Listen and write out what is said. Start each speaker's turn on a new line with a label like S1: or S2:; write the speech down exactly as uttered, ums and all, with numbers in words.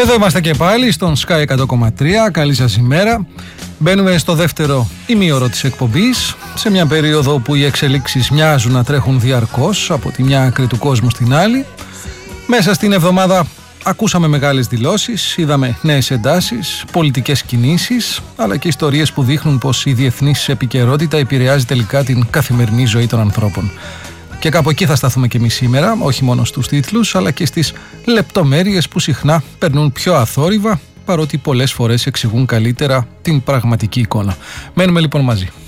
S1: Εδώ είμαστε και πάλι στον Sky εκατό κόμμα τρία. Καλή σας ημέρα. Μπαίνουμε στο δεύτερο ημίωρο της εκπομπής, σε μια περίοδο που οι εξελίξεις μοιάζουν να τρέχουν διαρκώς από τη μια άκρη του κόσμου στην άλλη. Μέσα στην εβδομάδα ακούσαμε μεγάλες δηλώσεις, είδαμε νέες εντάσεις, πολιτικές κινήσεις, αλλά και ιστορίες που δείχνουν πως η διεθνής επικαιρότητα επηρεάζει τελικά την καθημερινή ζωή των ανθρώπων. Και κάπου εκεί θα σταθούμε και εμείς σήμερα, όχι μόνο στους τίτλους, αλλά και στις λεπτομέρειες που συχνά περνούν πιο αθόρυβα, παρότι πολλές φορές εξηγούν καλύτερα την πραγματική εικόνα. Μένουμε λοιπόν μαζί.